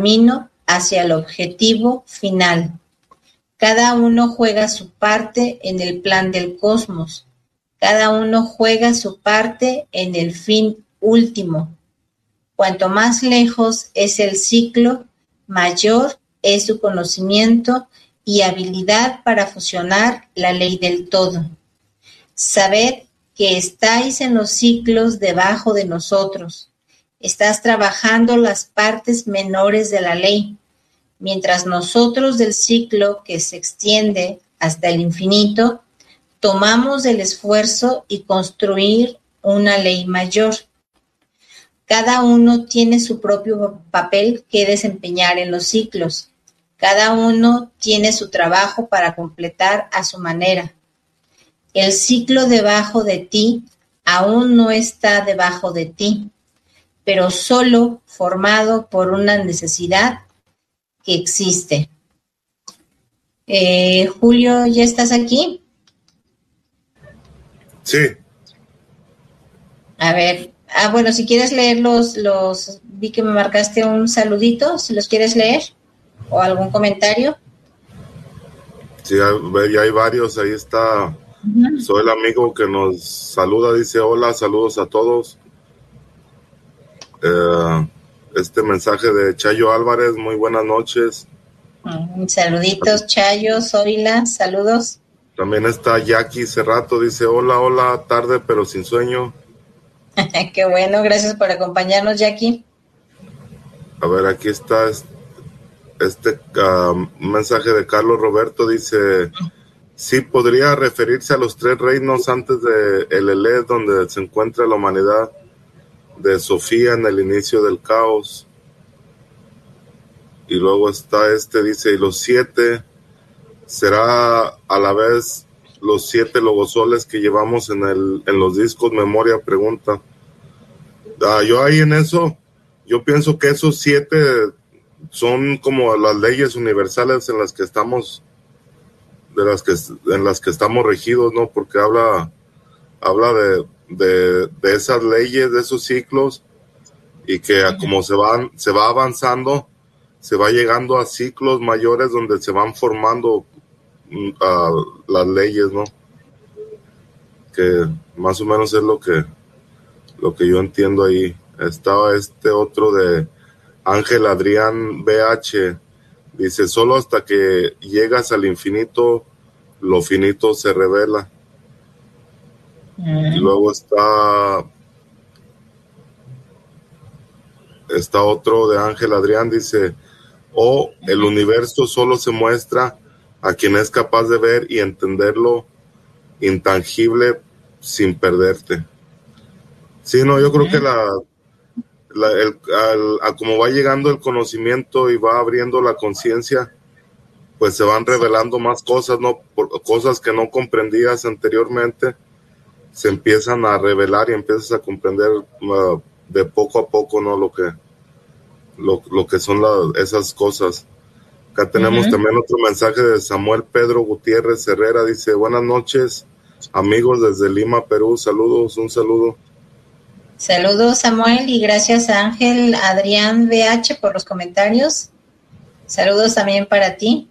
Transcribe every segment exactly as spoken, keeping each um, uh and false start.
camino hacia el objetivo final. Cada uno juega su parte en el plan del cosmos. Cada uno juega su parte en el fin último. Cuanto más lejos es el ciclo, mayor es su conocimiento y habilidad para fusionar la ley del todo. Sabed que estáis en los ciclos debajo de nosotros. Estás trabajando las partes menores de la ley, mientras nosotros del ciclo que se extiende hasta el infinito, tomamos el esfuerzo y construir una ley mayor. Cada uno tiene su propio papel que desempeñar en los ciclos. Cada uno tiene su trabajo para completar a su manera. El ciclo debajo de ti aún no está debajo de ti, pero solo formado por una necesidad que existe. Eh, Julio, ¿ya estás aquí? Sí. A ver, ah, bueno, si quieres leer los, los, vi que me marcaste un saludito, si los quieres leer, o algún comentario. Sí, ya hay varios, ahí está. Uh-huh. Soy el amigo que nos saluda, dice hola, saludos a todos. Eh, este mensaje de Chayo Álvarez, muy buenas noches. Uh, saluditos, Chayo, Zoila, saludos. También está Jackie Cerrato, dice hola, hola, tarde pero sin sueño. Qué bueno, gracias por acompañarnos, Jackie. A ver, aquí está este uh, mensaje de Carlos Roberto, dice, sí, podría referirse a los tres reinos antes de el Elé, donde se encuentra la humanidad de Sofía en el inicio del caos. Y luego está este, dice, y los siete será a la vez los siete logosoles que llevamos en el en los discos memoria, pregunta. Ah, yo ahí en eso, yo pienso que esos siete son como las leyes universales en las que estamos, de las que en las que estamos regidos, ¿no? Porque habla habla de de, de esas leyes, de esos ciclos, y que como se van se va avanzando, se va llegando a ciclos mayores donde se van formando uh, las leyes, ¿no? Que más o menos es lo que lo que yo entiendo ahí. Estaba este otro de Ángel Adrián B H, dice, solo hasta que llegas al infinito, lo finito se revela. Mm. Y luego está está otro de Ángel Adrián, dice, o oh, el universo solo se muestra a quien es capaz de ver y entenderlo intangible sin perderte. Sí, no, yo creo que la, la el, al, a como va llegando el conocimiento y va abriendo la conciencia, pues se van revelando más cosas, ¿no? Por, cosas que no comprendías anteriormente, se empiezan a revelar y empiezas a comprender uh, de poco a poco, ¿no? Lo que lo, lo que son la, esas cosas. Acá tenemos uh-huh. también otro mensaje de Samuel Pedro Gutiérrez Herrera, dice, buenas noches, amigos desde Lima, Perú, saludos, un saludo. Saludos, Samuel, y gracias a Ángel Adrián B H por los comentarios. Saludos también para ti.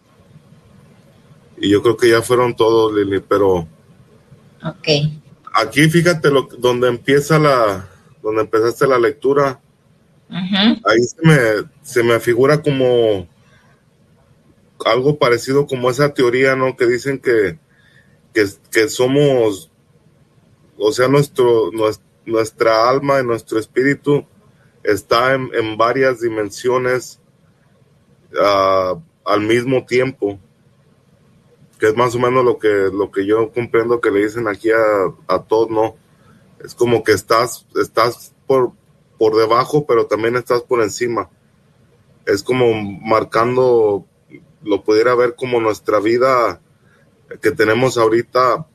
Y yo creo que ya fueron todos, Lili, pero ok. Aquí fíjate lo donde empieza la, donde empezaste la lectura. Uh-huh. Ahí se me, se me figura como algo parecido como esa teoría, ¿no? Que dicen que, que, que somos, o sea, nuestro, nuestro nuestra alma y nuestro espíritu está en, en varias dimensiones uh, al mismo tiempo, que es más o menos lo que lo que yo comprendo que le dicen aquí a, a todos, ¿no? Es como que estás estás por por debajo, pero también estás por encima. Es como marcando, lo pudiera ver como nuestra vida que tenemos ahorita,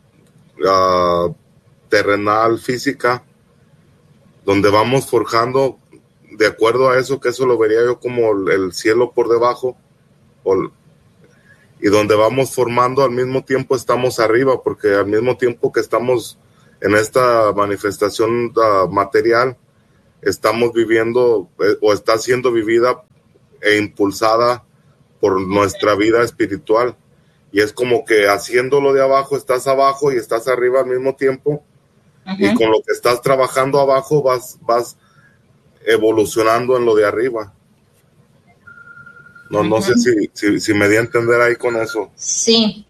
uh, terrenal, física, donde vamos forjando de acuerdo a eso, que eso lo vería yo como el cielo por debajo, o, y donde vamos formando al mismo tiempo estamos arriba, porque al mismo tiempo que estamos en esta manifestación uh, material, estamos viviendo eh, o está siendo vivida e impulsada por nuestra vida espiritual. Y es como que haciéndolo de abajo estás abajo y estás arriba al mismo tiempo. Uh-huh. Y con lo que estás trabajando abajo vas, vas evolucionando en lo de arriba. No, uh-huh. no sé si, si, si me di a entender ahí con eso. Sí.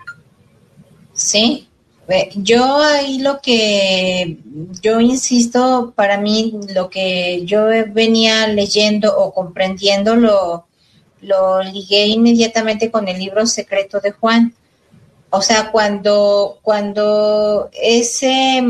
Sí. Yo ahí lo que yo insisto, para mí lo que yo venía leyendo o comprendiendo lo, lo ligué inmediatamente con el libro secreto de Juan. O sea, cuando, cuando ese,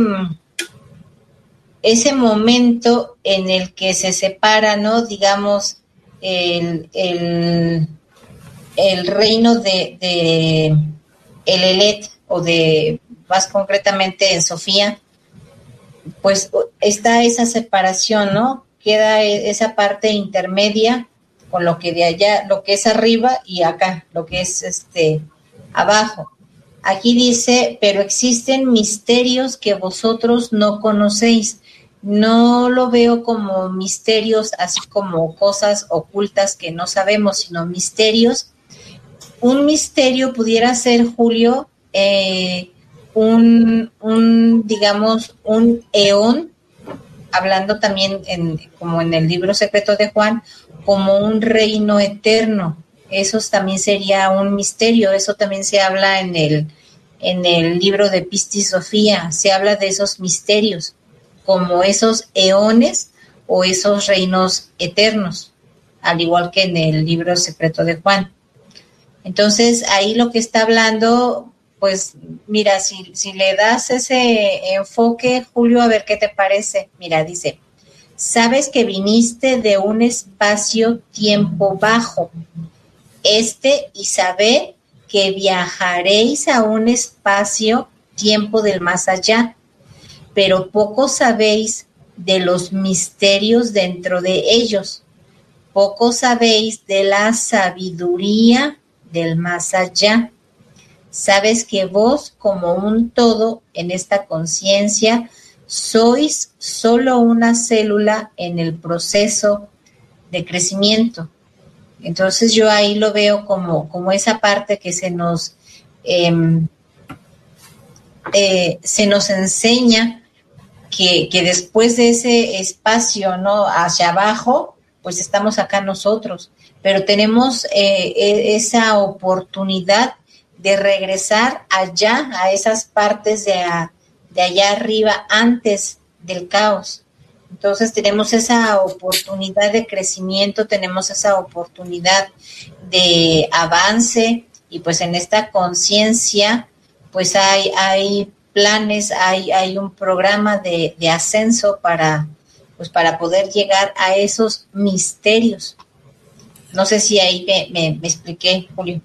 ese momento en el que se separa, ¿no? Digamos, el, el, el reino de, de el Elet o de más concretamente en Sofía, pues está esa separación, ¿no? Queda esa parte intermedia con lo que de allá, lo que es arriba y acá, lo que es este abajo. Aquí dice, pero existen misterios que vosotros no conocéis. No lo veo como misterios, así como cosas ocultas que no sabemos, sino misterios. Un misterio pudiera ser, Julio, eh, Un, un, digamos, un eón, hablando también en, como en el libro secreto de Juan, como un reino eterno. Eso también sería un misterio. Eso también se habla en el, en el libro de Pistis Sofía. Se habla de esos misterios, como esos eones o esos reinos eternos, al igual que en el libro secreto de Juan. Entonces, ahí lo que está hablando, pues mira, si, si le das ese enfoque, Julio, a ver qué te parece. Mira, dice, sabes que viniste de un espacio-tiempo bajo, este, y sabed que viajaréis a un espacio-tiempo del más allá, pero poco sabéis de los misterios dentro de ellos, poco sabéis de la sabiduría del más allá. Sabes que vos, como un todo en esta conciencia, sois solo una célula en el proceso de crecimiento. Entonces yo ahí lo veo como, como esa parte que se nos, eh, eh, se nos enseña que, que después de ese espacio, ¿no?, hacia abajo, pues estamos acá nosotros, pero tenemos eh, esa oportunidad de regresar allá, a esas partes de, a, de allá arriba, antes del caos. Entonces tenemos esa oportunidad de crecimiento, tenemos esa oportunidad de avance, y pues en esta conciencia pues hay, hay planes, hay, hay un programa de, de ascenso para, pues para poder llegar a esos misterios. No sé si ahí me, me, me expliqué, Julio.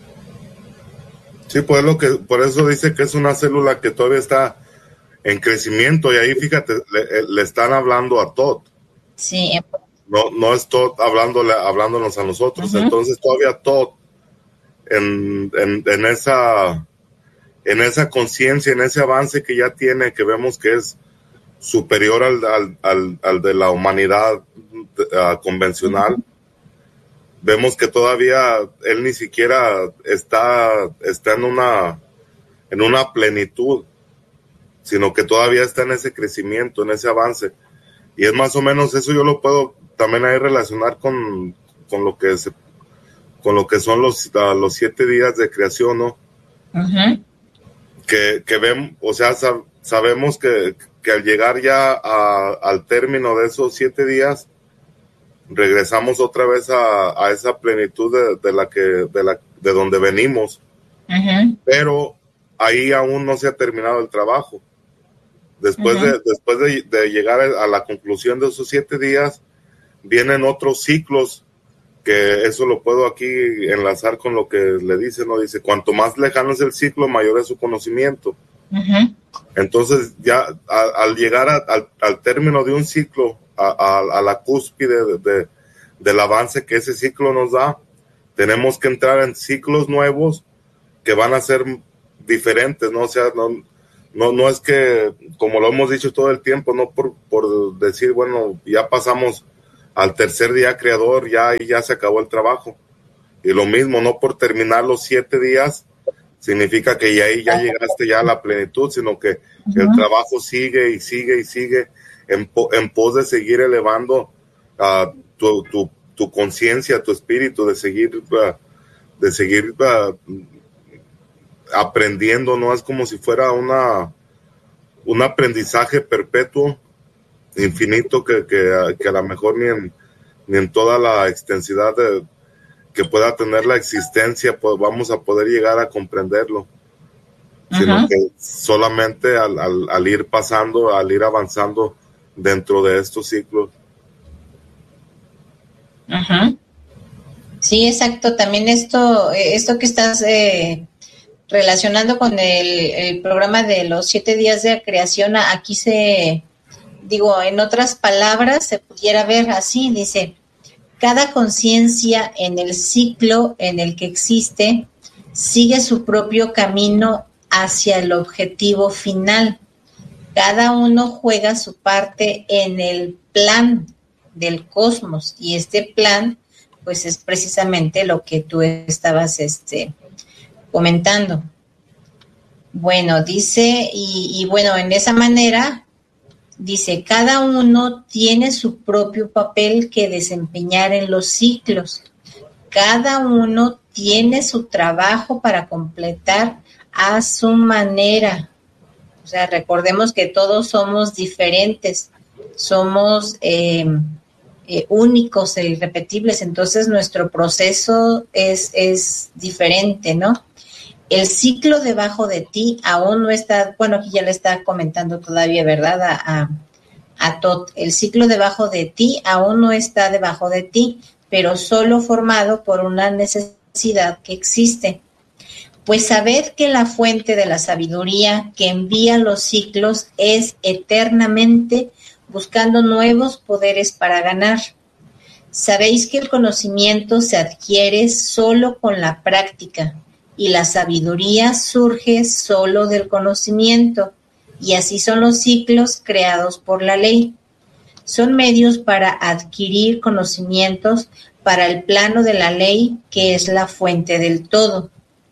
Sí, pues lo que, por eso dice que es una célula que todavía está en crecimiento, y ahí fíjate, le, le están hablando a Tot. Sí. No, no es Tot hablándole, hablándonos a nosotros. Uh-huh. Entonces todavía Tot en, en, en esa en esa conciencia, en ese avance que ya tiene, que vemos que es superior al, al, al, al de la humanidad uh, convencional. Uh-huh. Vemos que todavía él ni siquiera está, está en una en una plenitud, sino que todavía está en ese crecimiento, en ese avance. Y es más o menos eso, yo lo puedo también ahí relacionar con, con lo que se, con lo que son los, uh, los siete días de creación, ¿no? Uh-huh. Que, que ven, o sea, sab, sabemos que, que al llegar ya a, al término de esos siete días, regresamos otra vez a, a esa plenitud de, de la que, de la, de donde venimos. Uh-huh. Pero ahí aún no se ha terminado el trabajo. Después, uh-huh. de, después de, de llegar a la conclusión de esos siete días, vienen otros ciclos, que eso lo puedo aquí enlazar con lo que le dice, ¿no? Dice, cuanto más lejano es el ciclo, mayor es su conocimiento. Uh-huh. Entonces, ya a, al llegar a, al, al término de un ciclo, a, a, a la cúspide de, de, del avance que ese ciclo nos da, tenemos que entrar en ciclos nuevos que van a ser diferentes, ¿no? O sea, no, No, no es que, como lo hemos dicho todo el tiempo, no por, por decir, bueno, ya pasamos al tercer día creador, ya y ya se acabó el trabajo. Y lo mismo, no por terminar los siete días significa que ya ahí ya llegaste ya a la plenitud, sino que uh-huh. el trabajo sigue y sigue y sigue en, po, en pos de seguir elevando uh, tu, tu, tu conciencia, tu espíritu, de seguir, uh, de seguir uh, aprendiendo. No es como si fuera una un aprendizaje perpetuo, infinito, que, que, que a lo mejor ni en, ni en toda la extensidad de, que pueda tener la existencia pues vamos a poder llegar a comprenderlo, uh-huh. sino que solamente al, al, al ir pasando, al ir avanzando dentro de estos ciclos. Uh-huh. Sí, exacto. También esto, esto que estás eh, relacionando con el, el programa de los siete días de creación, aquí se, digo, en otras palabras, se pudiera ver así, dice, cada conciencia en el ciclo en el que existe sigue su propio camino hacia el objetivo final. Cada uno juega su parte en el plan del cosmos y este plan, pues, es precisamente lo que tú estabas este, comentando. Bueno, dice, y, y bueno, en esa manera, dice, cada uno tiene su propio papel que desempeñar en los ciclos. Cada uno tiene su trabajo para completar a su manera. O sea, recordemos que todos somos diferentes, somos eh, eh, únicos e irrepetibles, entonces nuestro proceso es, es diferente, ¿no? El ciclo debajo de ti aún no está, bueno, aquí ya le está comentando todavía, ¿verdad? A, a, a Tot, el ciclo debajo de ti aún no está debajo de ti, pero solo formado por una necesidad que existe. Pues sabed que la fuente de la sabiduría que envía los ciclos es eternamente buscando nuevos poderes para ganar. Sabéis que el conocimiento se adquiere solo con la práctica y la sabiduría surge solo del conocimiento, y así son los ciclos creados por la ley. Son medios para adquirir conocimientos para el plano de la ley, que es la fuente del todo.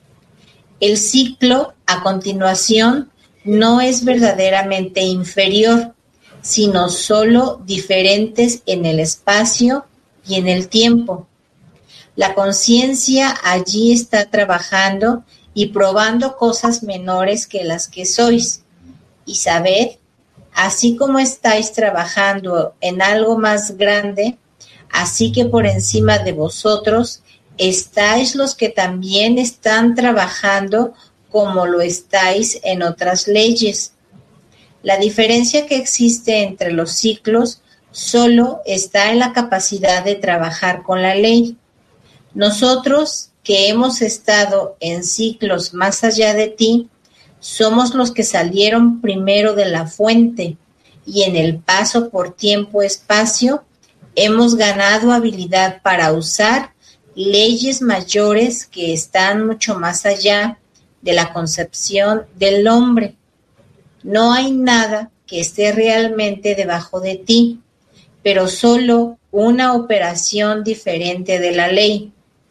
El ciclo, a continuación, no es verdaderamente inferior, sino solo diferentes en el espacio y en el tiempo. La conciencia allí está trabajando y probando cosas menores que las que sois. Y sabed, así como estáis trabajando en algo más grande, así que por encima de vosotros estáis los que también están trabajando como lo estáis en otras leyes. La diferencia que existe entre los ciclos solo está en la capacidad de trabajar con la ley. Nosotros, que hemos estado en ciclos más allá de ti, somos los que salieron primero de la fuente y en el paso por tiempo-espacio hemos ganado habilidad para usar leyes mayores que están mucho más allá de la concepción del hombre. No hay nada que esté realmente debajo de ti, pero solo una operación diferente de la ley.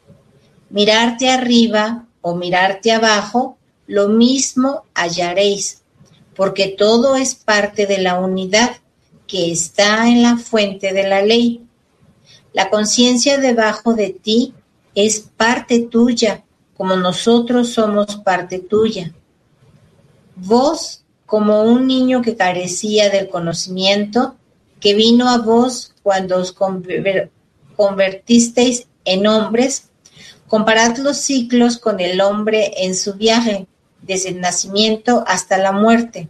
Mirarte arriba o mirarte abajo, lo mismo hallaréis, porque todo es parte de la unidad que está en la fuente de la ley. La conciencia debajo de ti es parte tuya, como nosotros somos parte tuya. Vos, como un niño que carecía del conocimiento, que vino a vos cuando os conver- convertisteis en hombres, comparad los ciclos con el hombre en su viaje, desde el nacimiento hasta la muerte.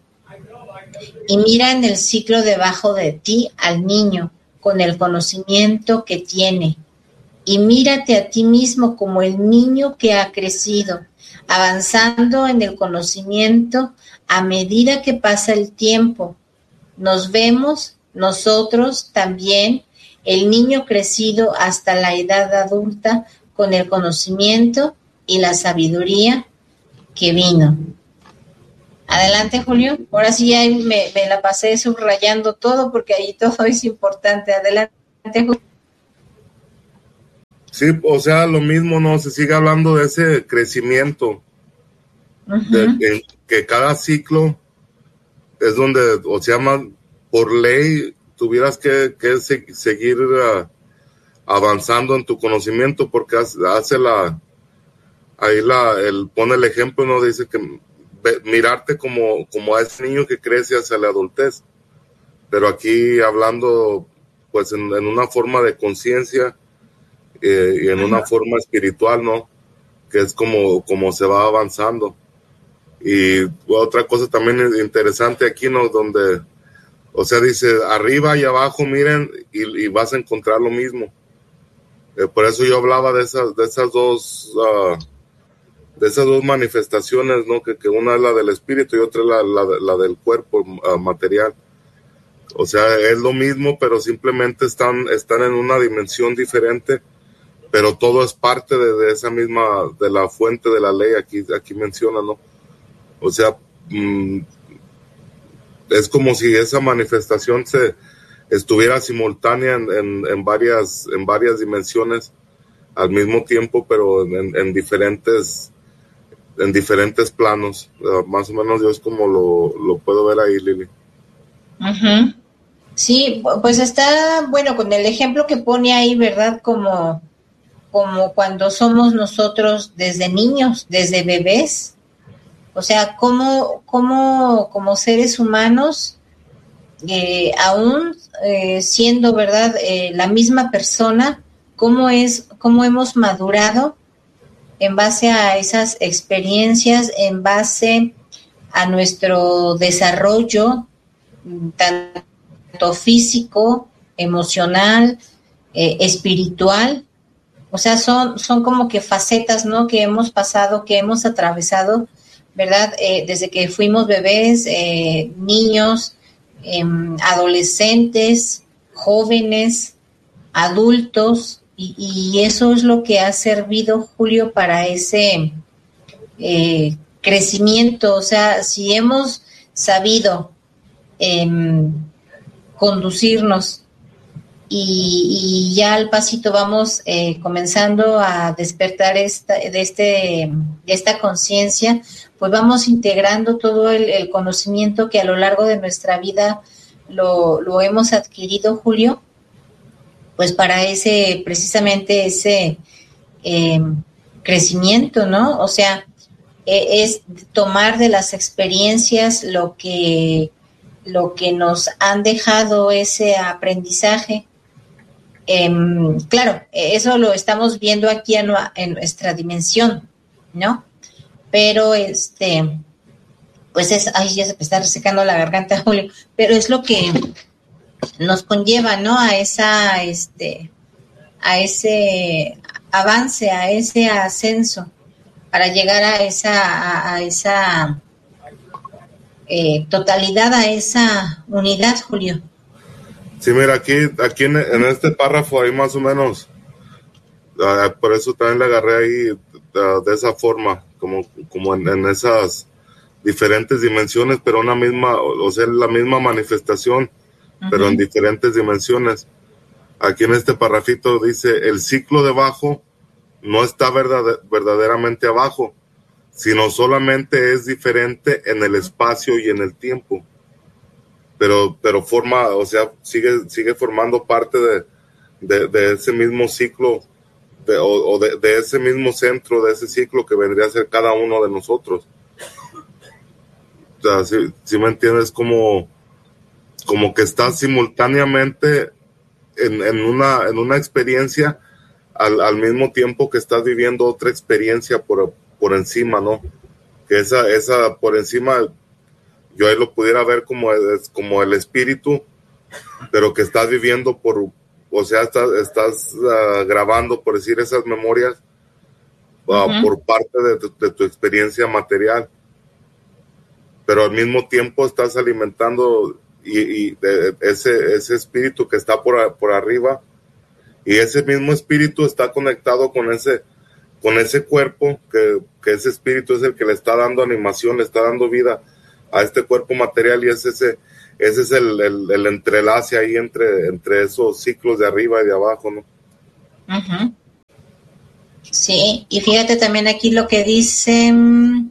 Y mira en el ciclo debajo de ti al niño, con el conocimiento que tiene. Y mírate a ti mismo como el niño que ha crecido, avanzando en el conocimiento a medida que pasa el tiempo. Nos vemos nosotros también, el niño crecido hasta la edad adulta, con el conocimiento y la sabiduría que vino. Adelante, Julio. Ahora sí ya me, me la pasé subrayando todo porque ahí todo es importante. Adelante, Julio. Sí, o sea, lo mismo, ¿no? Se sigue hablando de ese crecimiento, uh-huh. de, de, que cada ciclo es donde, o sea, más, por ley, tuvieras que, que se, seguir uh, avanzando en tu conocimiento, porque hace, hace la, ahí la, el, pone el ejemplo, ¿no? Dice que ve, mirarte como, como a ese niño que crece hacia la adultez, pero aquí hablando, pues, en, en una forma de conciencia, Eh, y en una forma espiritual, ¿no? Que es como, como se va avanzando. Y otra cosa también interesante aquí, ¿no? Donde, o sea, dice, arriba y abajo, miren, y, y vas a encontrar lo mismo. Eh, por eso yo hablaba de esas, de esas dos, uh, de esas dos manifestaciones, ¿no? Que, que una es la del espíritu y otra es la, la, la del cuerpo uh, material. O sea, es lo mismo, pero simplemente están, están en una dimensión diferente, pero todo es parte de, de esa misma, de la fuente de la ley, aquí, aquí menciona, ¿no? O sea, mmm, es como si esa manifestación se estuviera simultánea en, en, en varias, en varias dimensiones al mismo tiempo, pero en, en diferentes, en diferentes planos. Uh, más o menos yo es como lo, lo puedo ver ahí, Lili. Uh-huh. Sí, pues está, bueno, con el ejemplo que pone ahí, ¿verdad? Como como cuando somos nosotros desde niños, desde bebés, o sea, cómo, cómo como seres humanos, eh, aún eh, siendo, ¿verdad?, eh, la misma persona, cómo es, cómo hemos madurado en base a esas experiencias, en base a nuestro desarrollo, tanto físico, emocional, eh, espiritual. O sea, son, son como que facetas, ¿no? Que hemos pasado, que hemos atravesado, ¿verdad? Eh, desde que fuimos bebés, eh, niños, eh, adolescentes, jóvenes, adultos, y, y eso es lo que ha servido, Julio, para ese eh, crecimiento. O sea, si hemos sabido eh, conducirnos Y, y ya al pasito vamos eh, comenzando a despertar esta, de, este, de esta conciencia, pues vamos integrando todo el, el conocimiento que a lo largo de nuestra vida lo, lo hemos adquirido, Julio, pues para ese, precisamente ese eh, crecimiento, ¿no? O sea, eh, es tomar de las experiencias lo que, lo que nos han dejado ese aprendizaje. Eh, claro, eso lo estamos viendo aquí en, en nuestra dimensión, ¿no? Pero este, pues es, ay, ya se me está resecando la garganta, Julio, pero es lo que nos conlleva, ¿no? A esa, este, a ese avance, a ese ascenso, para llegar a esa, a, a esa eh, totalidad, a esa unidad, Julio. Sí, mira, aquí, aquí en, en este párrafo hay más o menos, uh, por eso también le agarré ahí uh, de esa forma, como, como en, en esas diferentes dimensiones, pero una misma, o sea, la misma manifestación, uh-huh. pero en diferentes dimensiones. Aquí en este párrafito dice, el ciclo de abajo no está verdad, verdaderamente abajo, sino solamente es diferente en el espacio y en el tiempo. pero pero forma, o sea, sigue sigue formando parte de, de, de ese mismo ciclo de, o, o de, de ese mismo centro, de ese ciclo que vendría a ser cada uno de nosotros. O sea, si, si me entiendes, como, como que estás simultáneamente en, en, una, en una experiencia al, al mismo tiempo que estás viviendo otra experiencia por, por encima, ¿no? Que esa, esa por encima... yo ahí lo pudiera ver como, como el espíritu, pero que estás viviendo por, o sea, estás, estás uh, grabando, por decir, esas memorias uh, uh-huh. por parte de tu, de tu experiencia material, pero al mismo tiempo estás alimentando y, y de, ese, ese espíritu que está por, por arriba, y ese mismo espíritu está conectado con ese, con ese cuerpo, que, que ese espíritu es el que le está dando animación, le está dando vida a este cuerpo material, y es ese, ese es el, el, el entrelace ahí entre, entre esos ciclos de arriba y de abajo, ¿no? Uh-huh. Sí, y fíjate también aquí lo que dice, no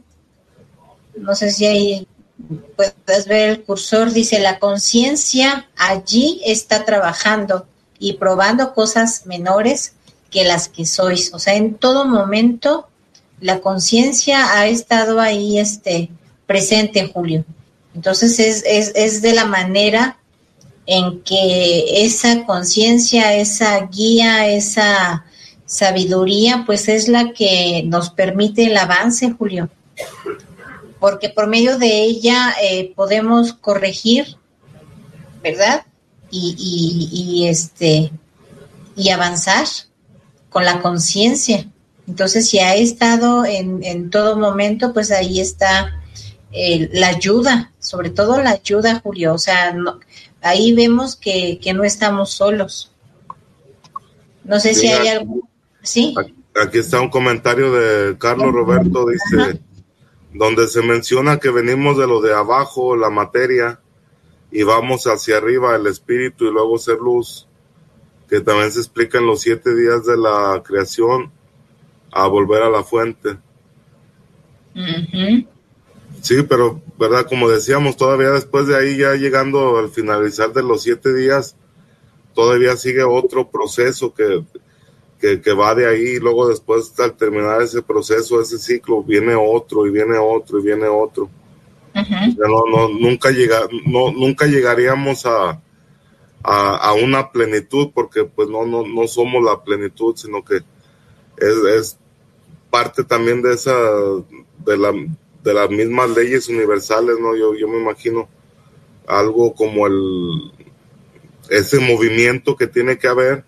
sé si ahí puedes ver el cursor, dice la conciencia allí está trabajando y probando cosas menores que las que sois, o sea, en todo momento la conciencia ha estado ahí este, presente, Julio. Entonces es, es, es de la manera en que esa conciencia, esa guía, esa sabiduría, pues es la que nos permite el avance, Julio. Porque por medio de ella eh, podemos corregir, ¿verdad? Y, y, y este y avanzar con la conciencia. Entonces, si ha estado en, en todo momento, pues ahí está eh, la ayuda, sobre todo la ayuda, Julio. O sea, no, ahí vemos que, que no estamos solos. No sé sí, si hay algo. ¿Sí? Aquí está un comentario de Carlos Roberto, dice, ajá, donde se menciona que venimos de lo de abajo, la materia, y vamos hacia arriba, el espíritu, y luego ser luz, que también se explica en los siete días de la creación, a volver a la fuente. Uh-huh. Sí, pero, ¿verdad? Como decíamos, todavía después de ahí, ya llegando al finalizar de los siete días, todavía sigue otro proceso que, que, que va de ahí, y luego después, al terminar ese proceso, ese ciclo, viene otro, y viene otro, y viene otro. Uh-huh. O sea, no, no, nunca, llega, no, nunca llegaríamos a, a, a una plenitud, porque pues no, no, no somos la plenitud, sino que es, es parte también de esa, de la, de las mismas leyes universales, ¿no? Yo, yo me imagino algo como el, ese movimiento que tiene que haber,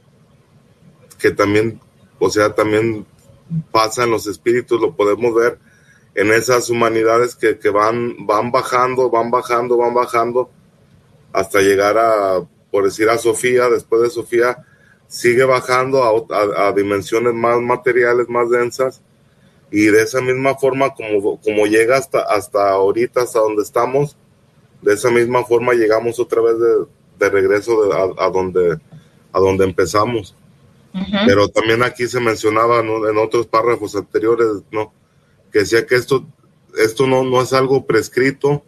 que también, o sea, también pasa en los espíritus, lo podemos ver en esas humanidades que, que van, van bajando, van bajando, van bajando, hasta llegar a, por decir, a Sofía. Después de Sofía sigue bajando a, a, a dimensiones más materiales, más densas, y de esa misma forma como, como llega hasta, hasta ahorita, hasta donde estamos, de esa misma forma llegamos otra vez de, de regreso de, a, a, donde, a donde empezamos. Uh-huh. Pero también aquí se mencionaba, ¿no?, en otros párrafos anteriores, ¿no?, que decía que esto, esto no, no es algo prescrito,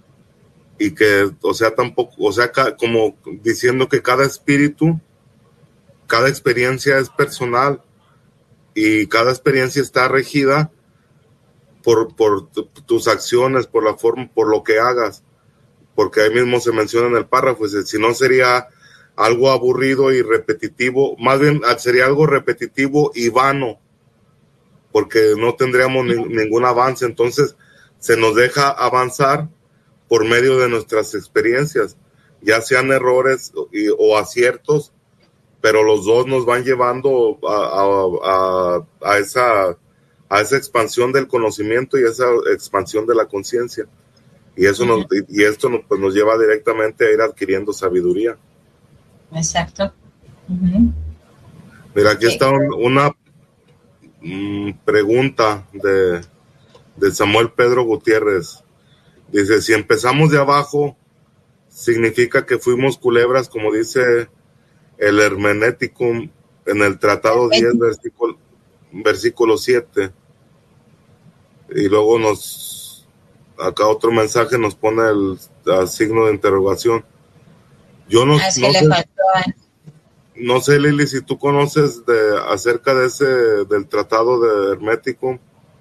y que, o sea, tampoco, o sea, ca, como diciendo que cada espíritu, cada experiencia es personal, y cada experiencia está regida por, por t- tus acciones, por la forma, por lo que hagas, porque ahí mismo se menciona en el párrafo, dice, si no sería algo aburrido y repetitivo, más bien sería algo repetitivo y vano, porque no tendríamos ni, ningún avance. Entonces se nos deja avanzar por medio de nuestras experiencias, ya sean errores y, o aciertos, pero los dos nos van llevando a, a, a, a, esa, a esa expansión del conocimiento y esa expansión de la conciencia. Y eso uh-huh. nos, y esto nos, pues, nos lleva directamente a ir adquiriendo sabiduría. Exacto. Uh-huh. Mira, aquí okay. está un, una mm, pregunta de, de Samuel Pedro Gutiérrez. Dice, si empezamos de abajo, significa que fuimos culebras, como dice el Hermenéticum en el Tratado diez, versículo, versículo siete. Y luego nos, acá otro mensaje nos pone el, el signo de interrogación. Yo no, ah, sí, no le sé, faltó. no sé, Lili, si tú conoces de acerca de ese, del Tratado de Hermeticum.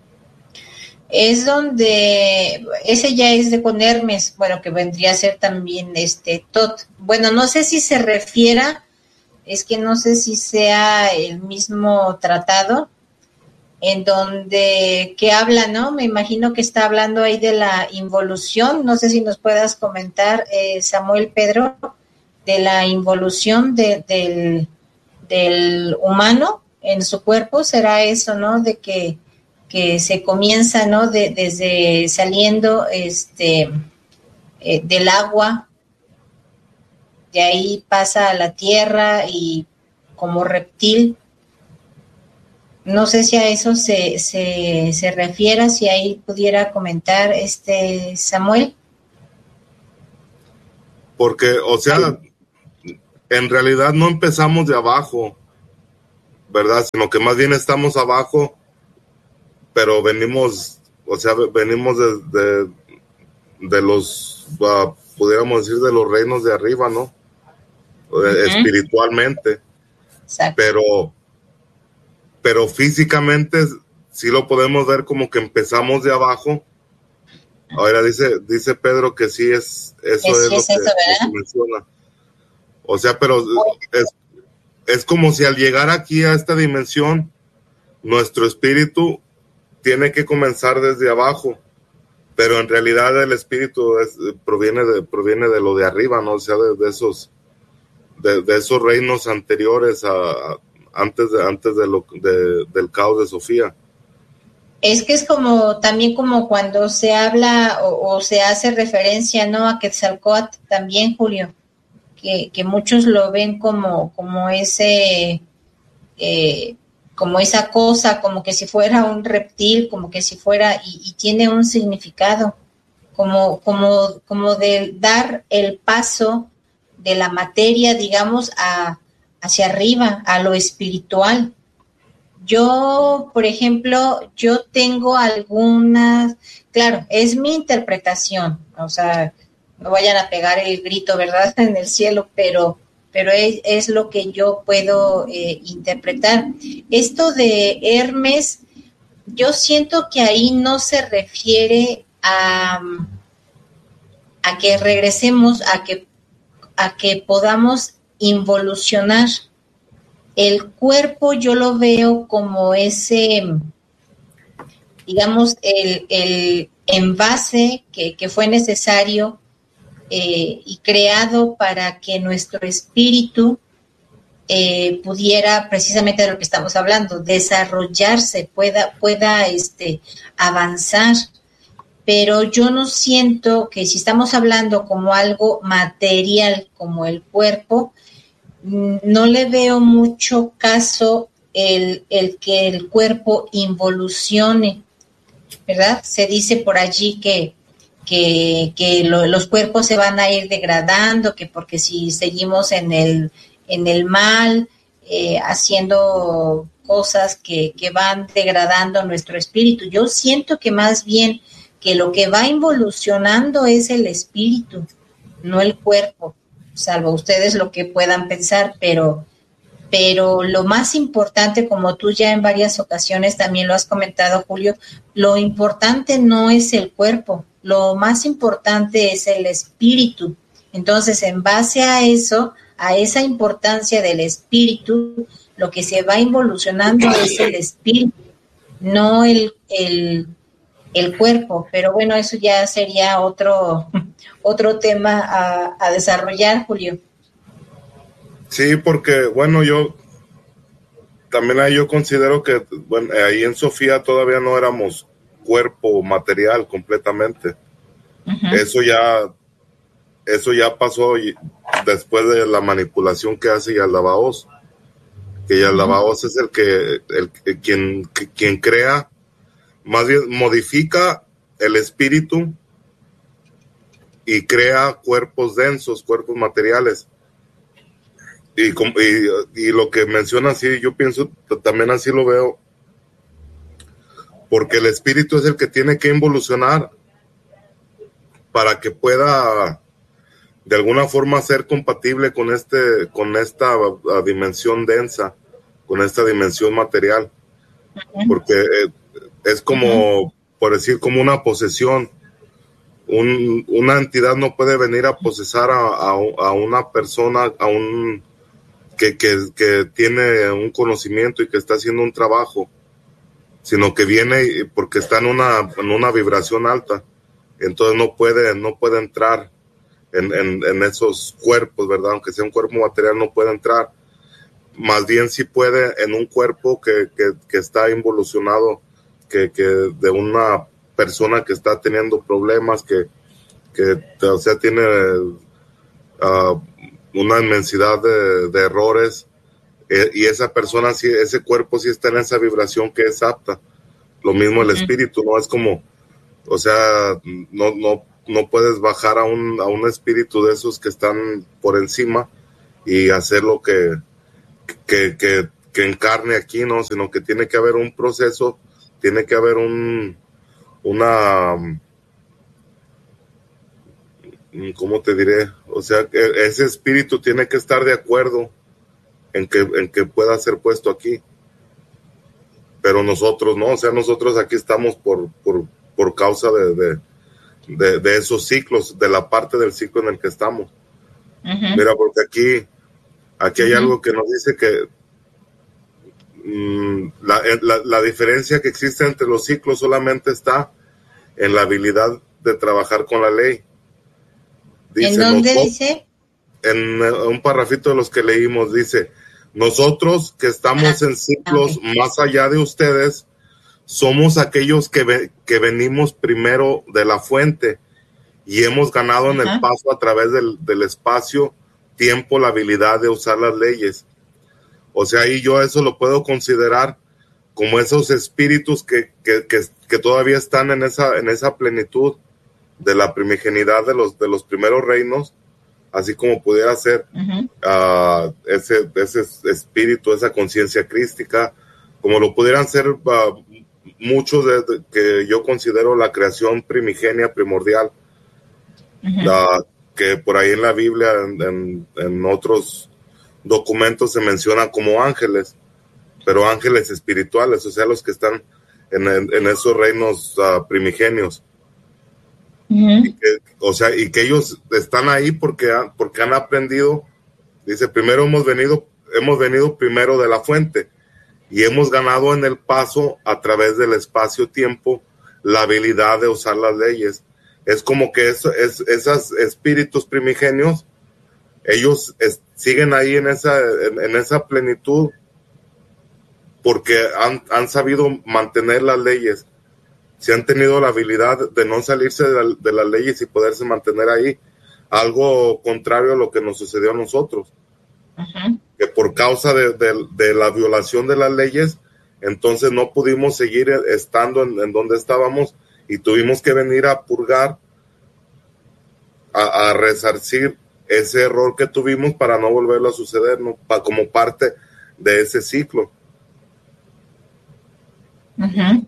Es donde, ese ya es de con Hermes, bueno, que vendría a ser también este Tot. Bueno, no sé si se refiera, es que no sé si sea el mismo tratado, en donde, que habla, ¿no? Me imagino que está hablando ahí de la involución, no sé si nos puedas comentar, eh, Samuel Pedro, de la involución de, del, del humano en su cuerpo, será eso, ¿no? De que que se comienza, ¿no? De, desde saliendo este eh, del agua, de ahí pasa a la tierra y como reptil. No sé si a eso se, se, se refiera, si ahí pudiera comentar este Samuel. Porque, o sea, en realidad no empezamos de abajo, ¿verdad? Sino que más bien estamos abajo, pero venimos, o sea, venimos de, de, de los, uh, pudiéramos decir, de los reinos de arriba, ¿no? Uh-huh. Espiritualmente. Exacto. Pero, pero físicamente sí lo podemos ver como que empezamos de abajo. Ahora dice, dice Pedro que sí es, eso es, es lo, que, eso, lo que menciona. O sea, pero es, es como si al llegar aquí a esta dimensión, nuestro espíritu tiene que comenzar desde abajo, pero en realidad el espíritu es, proviene de proviene de lo de arriba, ¿no? O sea, de, de esos de, de esos reinos anteriores a, a antes de antes de lo de, del caos de Sofía. Es que es como, también como cuando se habla o, o se hace referencia, ¿no?, a Quetzalcóatl también, Julio, que, que muchos lo ven como, como ese, eh, como esa cosa, como que si fuera un reptil, como que si fuera, y, y tiene un significado, como, como, como de dar el paso de la materia, digamos, a, hacia arriba, a lo espiritual. Yo, por ejemplo, yo tengo algunas, claro, es mi interpretación, o sea, no vayan a pegar el grito, ¿verdad?, en el cielo, pero, pero es, es lo que yo puedo eh, interpretar. Esto de Hermes, yo siento que ahí no se refiere a, a que regresemos, a que, a que podamos involucionar. El cuerpo yo lo veo como ese, digamos, el, el envase que, que fue necesario eh, y creado para que nuestro espíritu eh, pudiera, precisamente de lo que estamos hablando, desarrollarse, pueda, pueda este, avanzar. Pero yo no siento que si estamos hablando como algo material, como el cuerpo, no le veo mucho caso el, el que el cuerpo involucione, ¿verdad? Se dice por allí que, que, que lo, los cuerpos se van a ir degradando, que porque si seguimos en el, en el mal, eh, haciendo cosas que, que van degradando nuestro espíritu. Yo siento que más bien que lo que va involucionando es el espíritu, no el cuerpo, salvo ustedes lo que puedan pensar, pero, pero lo más importante, como tú ya en varias ocasiones también lo has comentado, Julio, lo importante no es el cuerpo, lo más importante es el espíritu. Entonces, en base a eso, a esa importancia del espíritu, lo que se va involucionando es el espíritu, no el, el, el cuerpo. Pero bueno, eso ya sería otro... otro tema a, a desarrollar, Julio. Sí, porque, bueno, yo también ahí yo considero que, bueno, ahí en Sofía todavía no éramos cuerpo material completamente. Uh-huh. Eso ya, eso ya pasó después de la manipulación que hace Yaldabaoth, que Yaldabaoth uh-huh. es el que, el, el quien, que, quien crea, más bien modifica el espíritu y crea cuerpos densos, cuerpos materiales. Y, y, y lo que menciona, sí, yo pienso, también así lo veo, porque el espíritu es el que tiene que involucionar para que pueda de alguna forma ser compatible con este, con esta uh, dimensión densa, con esta dimensión material, porque eh, es como, uh-huh. por decir, como una posesión. Un, una entidad no puede venir a posesar a, a, a una persona, a un que, que, que tiene un conocimiento y que está haciendo un trabajo, sino que viene porque está en una, en una vibración alta, entonces no puede, no puede entrar en, en, en esos cuerpos, ¿verdad? Aunque sea un cuerpo material, no puede entrar. Más bien sí puede en un cuerpo que, que, que está involucionado, que, que de una persona que está teniendo problemas, que, que o sea, tiene uh, una inmensidad de, de errores, eh, y esa persona, sí, ese cuerpo sí está en esa vibración que es apta. Lo mismo el espíritu, ¿no? Es como, o sea, no, no, no puedes bajar a un, a un espíritu de esos que están por encima y hacer lo que, que, que, que encarne aquí, ¿no? Sino que tiene que haber un proceso, tiene que haber un, una, ¿cómo te diré? O sea, que ese espíritu tiene que estar de acuerdo en que, en que pueda ser puesto aquí. Pero nosotros no, o sea, nosotros aquí estamos por, por, por causa de, de, de, de esos ciclos, de la parte del ciclo en el que estamos. Uh-huh. Mira, porque aquí, aquí hay uh-huh. algo que nos dice que mmm, la, la, la diferencia que existe entre los ciclos solamente está en la habilidad de trabajar con la ley. Dice, ¿en dónde nosotros, dice? En un parrafito de los que leímos, dice: nosotros que estamos en ciclos okay. más allá de ustedes, somos aquellos que, ve, que venimos primero de la fuente y hemos ganado uh-huh. en el paso a través del, del espacio, tiempo, la habilidad de usar las leyes. O sea, y yo eso lo puedo considerar como esos espíritus que, que, que, que todavía están en esa, en esa plenitud de la primigenidad de los, de los primeros reinos, así como pudiera ser uh-huh. uh, ese, ese espíritu, esa conciencia crística, como lo pudieran ser uh, muchos de, de, que yo considero la creación primigenia, primordial, uh-huh. uh, que por ahí en la Biblia, en, en, en otros documentos se mencionan como ángeles, pero ángeles espirituales, o sea, los que están en, en, en esos reinos uh, primigenios. Uh-huh. Y que, o sea, y que ellos están ahí porque, porque han aprendido. Dice, primero hemos venido, hemos venido primero de la fuente y hemos ganado en el paso a través del espacio-tiempo la habilidad de usar las leyes. Es como que eso, es, esos espíritus primigenios, ellos es, siguen ahí en esa, en, en esa plenitud porque han, han sabido mantener las leyes. Si han tenido la habilidad de no salirse de, la, de las leyes y poderse mantener ahí, algo contrario a lo que nos sucedió a nosotros. Uh-huh. Que por causa de, de, de la violación de las leyes, entonces no pudimos seguir estando en, en donde estábamos y tuvimos que venir a purgar, a, a resarcir ese error que tuvimos para no volverlo a suceder, ¿no? Pa, como parte de ese ciclo. Uh-huh.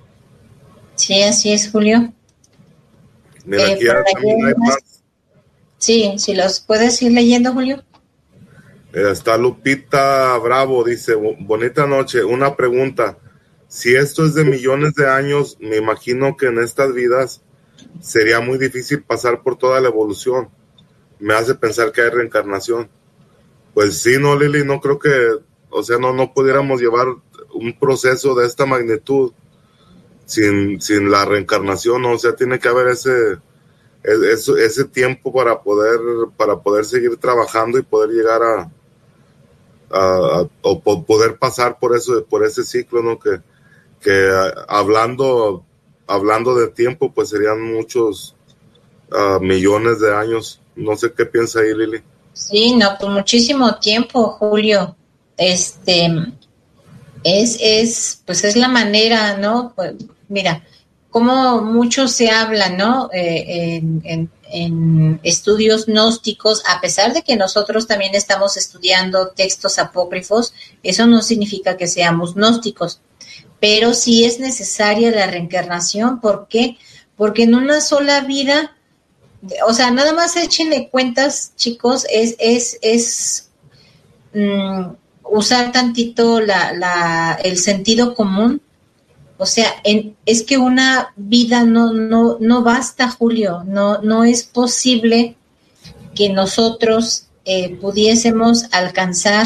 Sí, así es, Julio. Mira, eh, aquí también hay más. Sí, si los puedes ir leyendo, Julio. Mira, está Lupita Bravo, dice, bonita noche, una pregunta. Si esto es de millones de años, me imagino que en estas vidas sería muy difícil pasar por toda la evolución. Me hace pensar que hay reencarnación. Pues sí, no, Lili, no creo que, o sea, no, no pudiéramos llevar un proceso de esta magnitud sin, sin la reencarnación, ¿no? O sea, tiene que haber ese, ese, ese tiempo para poder, para poder seguir trabajando y poder llegar a, a, a o poder pasar por eso, por ese ciclo, ¿no? Que, que hablando, hablando de tiempo, pues serían muchos uh, millones de años. No sé qué piensa ahí, Lili. Sí, no, pues muchísimo tiempo, Julio. Este, es, es, pues es la manera, ¿no? Pues, mira, como mucho se habla, ¿no? Eh, en, en, en estudios gnósticos, a pesar de que nosotros también estamos estudiando textos apócrifos, eso no significa que seamos gnósticos, pero sí es necesaria la reencarnación. ¿Por qué? Porque en una sola vida, o sea, nada más échenle cuentas, chicos, es, es, es mmm, usar tantito la, la, el sentido común. O sea, en, es que una vida no, no, no basta, Julio, no, no es posible que nosotros eh, pudiésemos alcanzar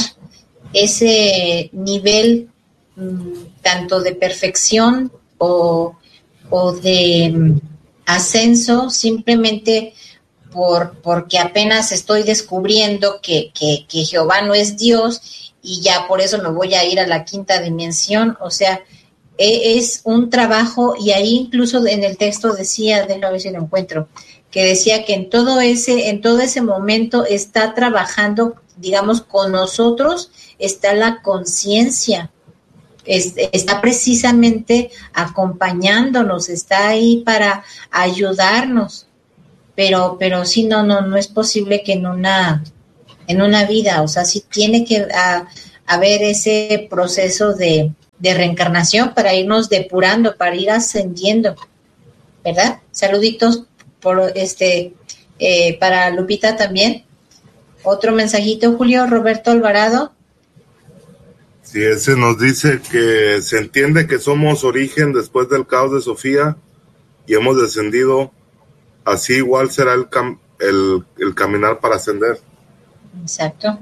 ese nivel mmm, tanto de perfección o, o de mmm, ascenso simplemente por porque apenas estoy descubriendo que, que, que Jehová no es Dios y ya por eso me voy a ir a la quinta dimensión. O sea, es un trabajo, y ahí incluso en el texto decía, déjame ver si lo encuentro, que decía que en todo ese, en todo ese momento está trabajando digamos, con nosotros está la conciencia, es, está precisamente acompañándonos, está ahí para ayudarnos, pero, pero sí, no, no, no es posible que en una, en una vida, o sea, sí tiene que a, haber ese proceso de, de reencarnación para irnos depurando, para ir ascendiendo, ¿verdad? Saluditos por este eh, para Lupita también. Otro mensajito, Julio. Roberto Alvarado. Sí, ese nos dice que se entiende que somos origen después del caos de Sofía y hemos descendido, así igual será el, cam- el, el caminar para ascender. Exacto.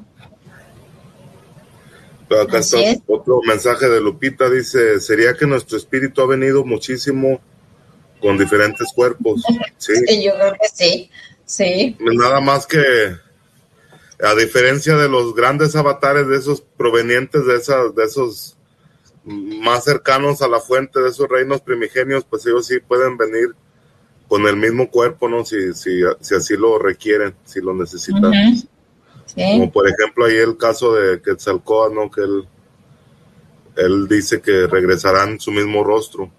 Pero acá así está es. Otro mensaje de Lupita, dice, ¿sería que nuestro espíritu ha venido muchísimo con diferentes cuerpos? Sí, sí, yo creo que sí, sí. Nada más que, a diferencia de los grandes avatares, de esos provenientes de esas, de esos más cercanos a la fuente, de esos reinos primigenios, pues ellos sí pueden venir con el mismo cuerpo, ¿no? Si, si, si así lo requieren, si lo necesitan. Uh-huh. Sí. Como por ejemplo ahí el caso de Quetzalcóatl, ¿no? Que él, él dice que regresarán su mismo rostro.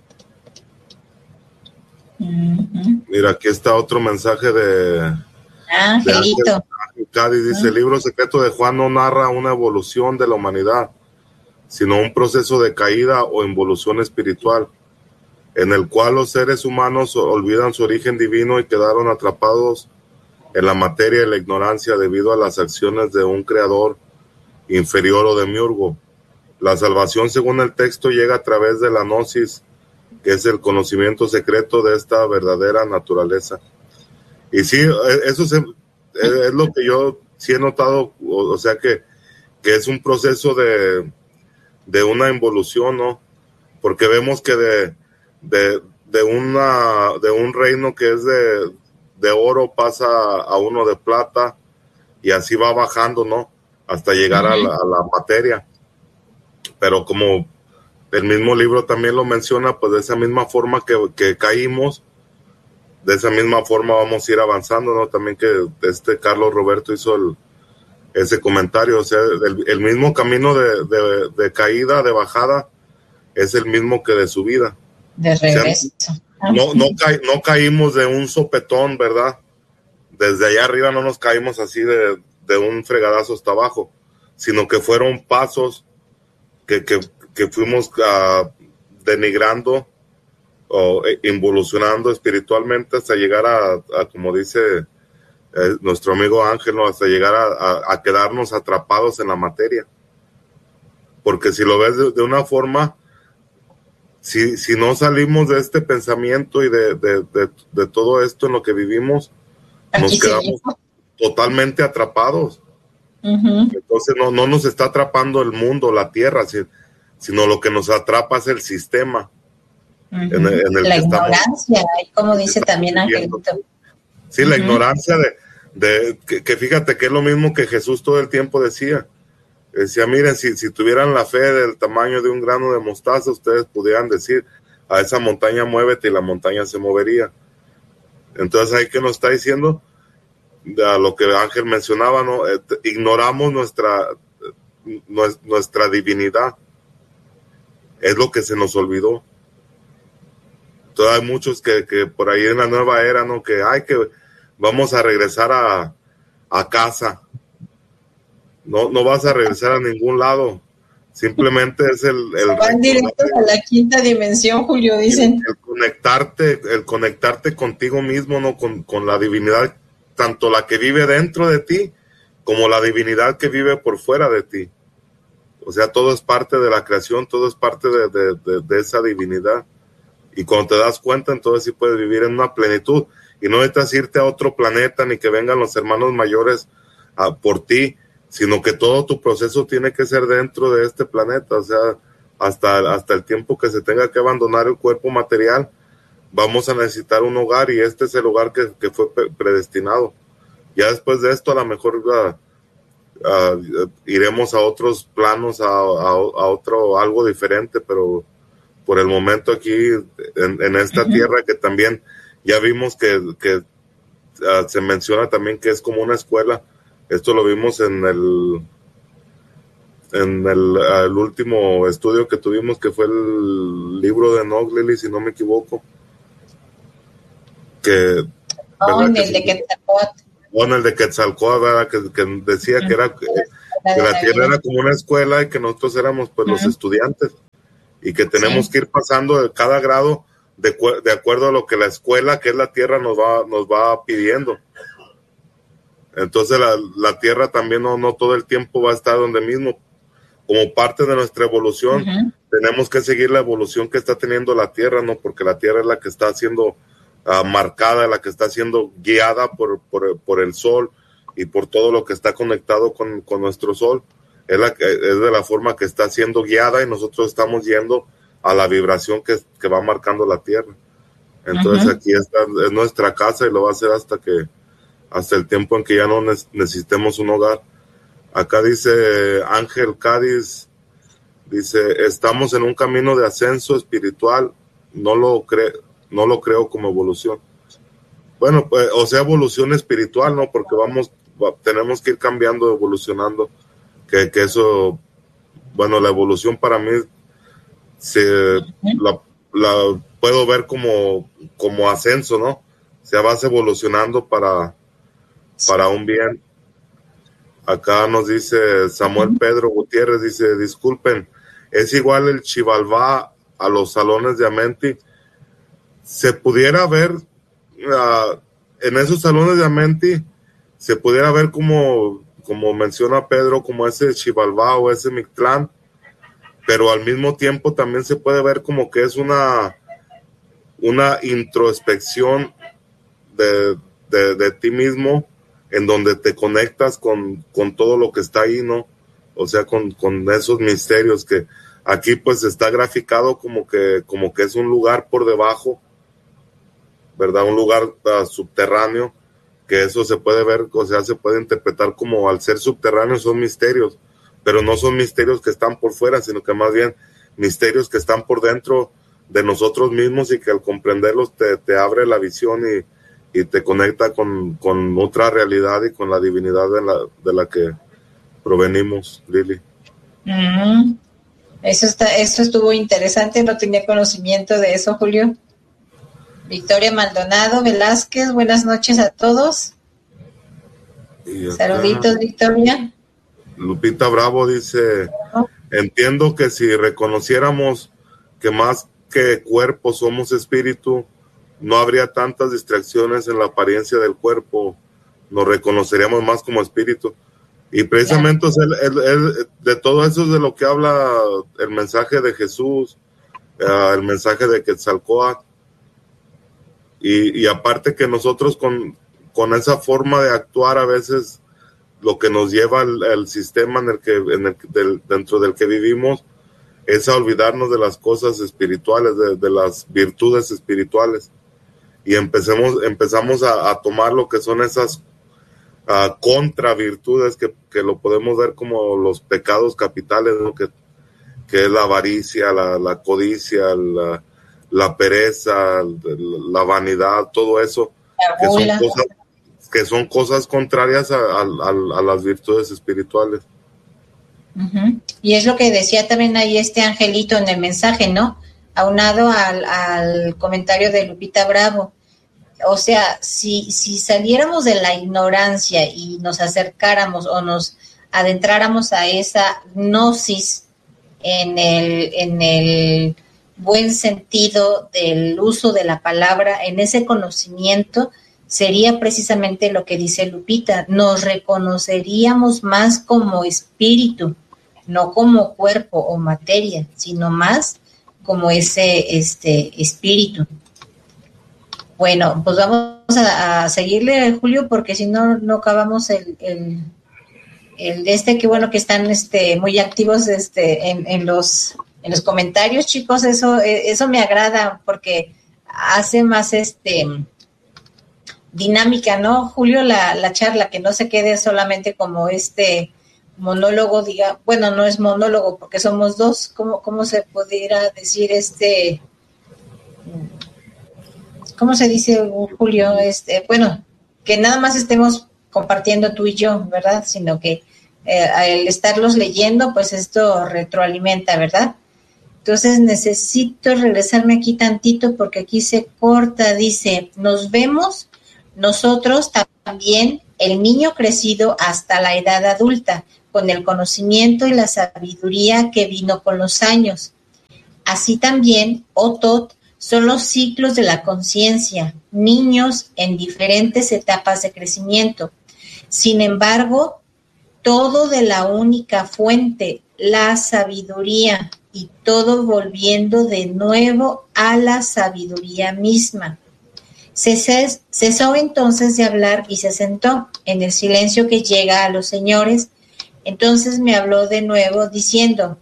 Uh-huh. Mira, aquí está otro mensaje de Angelito. Cádiz, dice, uh-huh. El libro secreto de Juan no narra una evolución de la humanidad, sino un proceso de caída o involución espiritual, en el cual los seres humanos olvidan su origen divino y quedaron atrapados en la materia y la ignorancia debido a las acciones de un creador inferior o demiurgo. La salvación, según el texto, llega a través de la gnosis, que es el conocimiento secreto de esta verdadera naturaleza. Y sí, eso es, es lo que yo sí he notado, o, o sea que, que es un proceso de, de una involución, ¿no? Porque vemos que de, de, de, una, de un reino que es de, de oro pasa a uno de plata y así va bajando, ¿no? Hasta llegar uh-huh. a, la, a la materia. Pero como el mismo libro también lo menciona, pues de esa misma forma que, que caímos, de esa misma forma vamos a ir avanzando, ¿no? También que este Carlos Roberto hizo el, ese comentario, o sea, el, el mismo camino de, de, de caída, de bajada, es el mismo que de subida. De regreso. O sea, no, no, ca, no caímos de un sopetón, ¿verdad? Desde allá arriba no nos caímos así de, de un fregadazo hasta abajo, sino que fueron pasos que, que, que fuimos uh, denigrando o involucionando espiritualmente hasta llegar a, a como dice eh, nuestro amigo Ángel, ¿no? Hasta llegar a, a, a quedarnos atrapados en la materia. Porque si lo ves de, de una forma, si, si no salimos de este pensamiento y de, de, de, de todo esto en lo que vivimos, Aquí nos quedamos seguimos. totalmente atrapados. Uh-huh. Entonces no, no nos está atrapando el mundo, la tierra, sino lo que nos atrapa es el sistema. Uh-huh. En el, en el la que ignorancia, estamos, como dice también Angelito. Sí, uh-huh. La ignorancia de, de que, que fíjate que es lo mismo que Jesús todo el tiempo decía. Decía, miren, si, si tuvieran la fe del tamaño de un grano de mostaza, ustedes pudieran decir, a esa montaña muévete, y la montaña se movería. Entonces ahí que nos está diciendo, a lo que Ángel mencionaba, ¿no? Eh, ignoramos nuestra, nuestra divinidad. Es lo que se nos olvidó. Entonces hay muchos que, que por ahí en la nueva era, ¿no? Que ay, que vamos a regresar a, a casa. No, no vas a regresar a ningún lado. Simplemente es el... el van directos a la quinta dimensión, Julio, dicen. El, el conectarte, el conectarte contigo mismo, ¿no? Con, con la divinidad, tanto la que vive dentro de ti, como la divinidad que vive por fuera de ti. O sea, todo es parte de la creación, todo es parte de, de, de, de esa divinidad. Y cuando te das cuenta, entonces sí puedes vivir en una plenitud. Y no necesitas irte a otro planeta, ni que vengan los hermanos mayores a, por ti, sino que todo tu proceso tiene que ser dentro de este planeta. O sea, hasta, hasta el tiempo que se tenga que abandonar el cuerpo material, vamos a necesitar un hogar, y este es el hogar que, que fue predestinado. Ya después de esto, a lo mejor uh, uh, iremos a otros planos, a, a, a otro, algo diferente, pero por el momento aquí, en, en esta uh-huh. tierra, que también ya vimos que, que uh, se menciona también que es como una escuela, Esto lo vimos en el en el, el último estudio que tuvimos, que fue el libro de Enoch, Lili, si no me equivoco. Que, oh, en que el de Quetzalcóatl. O en el de Quetzalcóatl, ¿verdad? Que, que decía uh-huh. que era que, que la Tierra era como una escuela y que nosotros éramos pues uh-huh. los estudiantes, y que tenemos sí. que ir pasando de cada grado de, de acuerdo a lo que la escuela, que es la Tierra, nos va, nos va pidiendo. Entonces la, la Tierra también no, no todo el tiempo va a estar donde mismo. Como parte de nuestra evolución, uh-huh. tenemos que seguir la evolución que está teniendo la Tierra, ¿no? Porque la Tierra es la que está siendo uh, marcada, la que está siendo guiada por, por, por el Sol y por todo lo que está conectado con, con nuestro Sol. Es, la, es de la forma que está siendo guiada, y nosotros estamos yendo a la vibración que, que va marcando la Tierra. Entonces uh-huh. aquí está, es nuestra casa, y lo va a hacer hasta que hasta el tiempo en que ya no necesitemos un hogar. Acá dice Ángel Cádiz, dice, estamos en un camino de ascenso espiritual, no lo, cre no lo creo como evolución. Bueno, pues, o sea, evolución espiritual, ¿no? Porque vamos, va, tenemos que ir cambiando, evolucionando, que, que eso, bueno, la evolución para mí, se, la, la puedo ver como, como ascenso, ¿no? O sea, vas evolucionando para, para un bien. Acá nos dice Samuel Pedro Gutiérrez, dice, disculpen, ¿es igual el Xibalbá a los salones de Amenti? Se pudiera ver, uh, en esos salones de Amenti, se pudiera ver como, como menciona Pedro, como ese Xibalbá o ese Mictlán, pero al mismo tiempo también se puede ver como que es una, una introspección de, de, de ti mismo, en donde te conectas con, con todo lo que está ahí, ¿no? O sea, con, con esos misterios que aquí pues está graficado como que, como que es un lugar por debajo, ¿verdad? Un lugar uh, subterráneo, que eso se puede ver, o sea, se puede interpretar como al ser subterráneo son misterios, pero no son misterios que están por fuera, sino que más bien misterios que están por dentro de nosotros mismos, y que al comprenderlos te, te abre la visión y y te conecta con, con otra realidad y con la divinidad de la, de la que provenimos, Lili. Mm, eso está, eso estuvo interesante, no tenía conocimiento de eso, Julio. Victoria Maldonado Velázquez, buenas noches a todos. Saluditos, Victoria. Lupita Bravo dice, entiendo que si reconociéramos que más que cuerpo somos espíritu, no habría tantas distracciones en la apariencia del cuerpo, nos reconoceríamos más como espíritu. Y precisamente o sea, el, el, el, de todo eso es de lo que habla el mensaje de Jesús, uh, el mensaje de Quetzalcóatl. Y, y aparte que nosotros con, con esa forma de actuar, a veces lo que nos lleva al, al sistema en el que, en el, del, dentro del que vivimos, es a olvidarnos de las cosas espirituales, de, de las virtudes espirituales. Y empecemos, empezamos a, a tomar lo que son esas uh, contravirtudes que, que lo podemos ver como los pecados capitales, ¿no? que, que es la avaricia, la, la codicia, la, la pereza, la vanidad, todo eso, que son, cosas, que son cosas contrarias a, a, a, a las virtudes espirituales. Uh-huh. Y es lo que decía también ahí este angelito en el mensaje, ¿no? Aunado al, al comentario de Lupita Bravo. O sea, si, si saliéramos de la ignorancia y nos acercáramos o nos adentráramos a esa gnosis en el, en el buen sentido del uso de la palabra, en ese conocimiento, sería precisamente lo que dice Lupita, nos reconoceríamos más como espíritu, no como cuerpo o materia, sino más como ese este espíritu. Bueno, pues vamos a, a seguirle, Julio, porque si no, no acabamos el, el, el este, que bueno que están este muy activos este en, en los en los comentarios, chicos, eso eso me agrada porque hace más este dinámica, ¿no, Julio? La, la charla, que no se quede solamente como este monólogo, diga, bueno, no es monólogo porque somos dos, ¿cómo, cómo se pudiera decir este? ¿Cómo se dice, Julio? Este, bueno, que nada más estemos compartiendo tú y yo, ¿verdad? Sino que eh, al estarlos leyendo, pues esto retroalimenta, ¿verdad? Entonces necesito regresarme aquí tantito porque aquí se corta, dice, nos vemos nosotros también, el niño crecido hasta la edad adulta, con el conocimiento y la sabiduría que vino con los años. Así también, Otot, son los ciclos de la conciencia, niños en diferentes etapas de crecimiento. Sin embargo, todo de la única fuente, la sabiduría, y todo volviendo de nuevo a la sabiduría misma. Cesé, cesó entonces de hablar y se sentó en el silencio que llega a los señores. Entonces me habló de nuevo diciendo,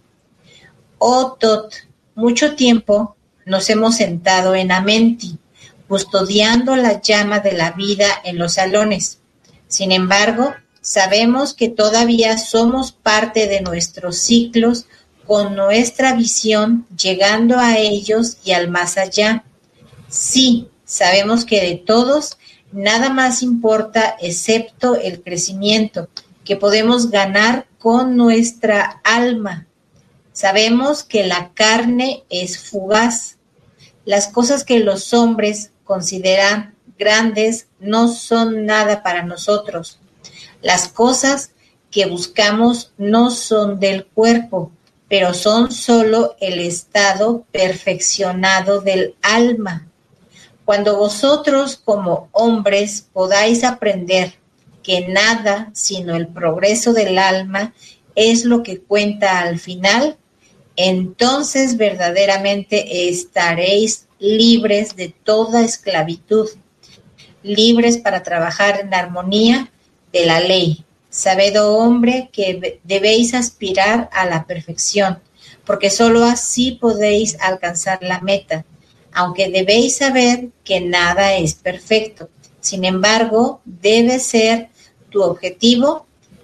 oh Tot, mucho tiempo nos hemos sentado en Amenti, custodiando la llama de la vida en los salones. Sin embargo, sabemos que todavía somos parte de nuestros ciclos con nuestra visión llegando a ellos y al más allá. Sí, sabemos que de todos nada más importa excepto el crecimiento que podemos ganar con nuestra alma. Sabemos que la carne es fugaz. Las cosas que los hombres consideran grandes no son nada para nosotros. Las cosas que buscamos no son del cuerpo, pero son solo el estado perfeccionado del alma. Cuando vosotros como hombres podáis aprender que nada sino el progreso del alma es lo que cuenta al final, entonces verdaderamente estaréis libres de toda esclavitud, libres para trabajar en armonía de la ley. Sabed, oh hombre, que debéis aspirar a la perfección, porque sólo así podéis alcanzar la meta, aunque debéis saber que nada es perfecto. Sin embargo, debe ser tu objetivo